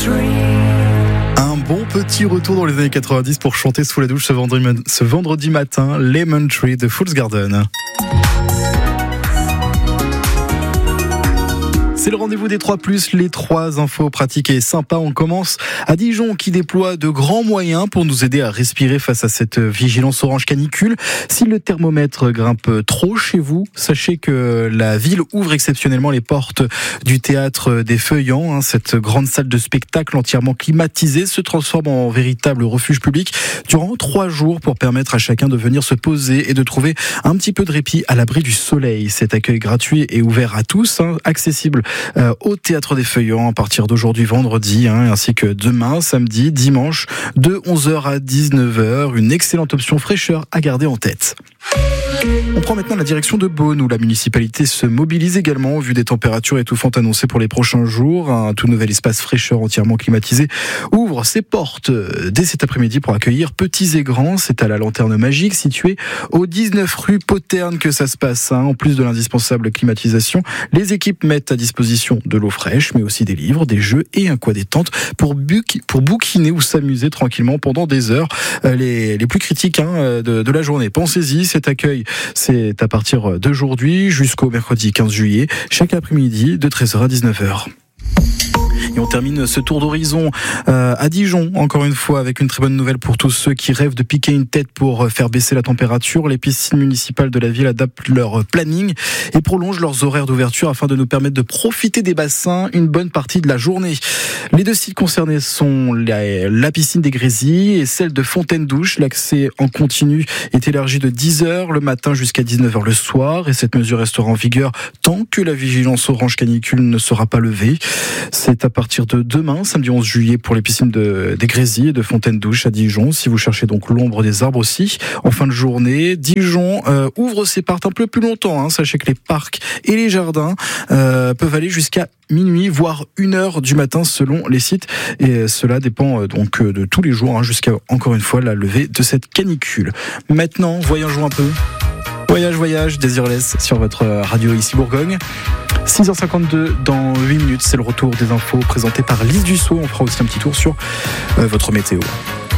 Un bon petit retour dans les années 90 pour chanter sous la douche ce vendredi matin, Lemon Tree de Fool's Garden. C'est le rendez-vous des 3+, les 3 infos pratiques et sympas. On commence à Dijon qui déploie de grands moyens pour nous aider à respirer face à cette vigilance orange canicule. Si le thermomètre grimpe trop chez vous, sachez que la ville ouvre exceptionnellement les portes du théâtre des Feuillants. Cette grande salle de spectacle entièrement climatisée se transforme en véritable refuge public durant 3 jours pour permettre à chacun de venir se poser et de trouver un petit peu de répit à l'abri du soleil. Cet accueil gratuit est ouvert à tous, accessible au Théâtre des Feuillants à partir d'aujourd'hui vendredi, ainsi que demain, samedi, dimanche, de 11h à 19h. Une excellente option fraîcheur à garder en tête. On prend maintenant la direction de Beaune où la municipalité se mobilise également au vu des températures étouffantes annoncées pour les prochains jours. Un tout nouvel espace fraîcheur entièrement climatisé ouvre ses portes dès cet après-midi pour accueillir petits et grands. C'est à la Lanterne Magique située au 19 rue Poterne que ça se passe. En plus de l'indispensable climatisation, les équipes mettent à disposition de l'eau fraîche mais aussi des livres, des jeux et un coin détente pour bouquiner ou s'amuser tranquillement pendant des heures les plus critiques de la journée. Pensez-y, cet accueil c'est à partir d'aujourd'hui jusqu'au mercredi 15 juillet, chaque après-midi de 13h à 19h. Et on termine ce tour d'horizon à Dijon, encore une fois, avec une très bonne nouvelle pour tous ceux qui rêvent de piquer une tête pour faire baisser la température. Les piscines municipales de la ville adaptent leur planning et prolongent leurs horaires d'ouverture afin de nous permettre de profiter des bassins une bonne partie de la journée. Les 2 sites concernés sont la piscine des Grésilles et celle de Fontaine-Douche. L'accès en continu est élargi de 10h le matin jusqu'à 19h le soir et cette mesure restera en vigueur tant que la vigilance orange canicule ne sera pas levée. C'est à partir de demain, samedi 11 juillet, pour les piscines des Grésilles et de Fontaine-Douche à Dijon. Si vous cherchez donc l'ombre des arbres aussi, en fin de journée, Dijon ouvre ses portes un peu plus longtemps. Sachez que les parcs et les jardins peuvent aller jusqu'à minuit, voire 1h du matin selon les sites. Et cela dépend donc de tous les jours, jusqu'à, encore une fois, la levée de cette canicule. Maintenant, voyageons un peu. Voyage, Désirless sur votre radio ici Bourgogne. 6h52 dans 8 minutes, c'est le retour des infos présentées par Lise Dussault. On fera aussi un petit tour sur votre météo.